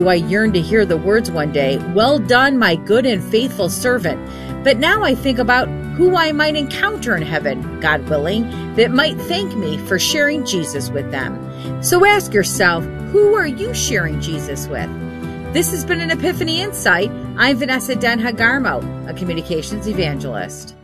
I yearned to hear the words one day, "Well done, my good and faithful servant." But now I think about who I might encounter in heaven, God willing, that might thank me for sharing Jesus with them. So ask yourself, who are you sharing Jesus with? This has been an Epiphany Insight. I'm Vanessa Den Hagarmo, a communications evangelist.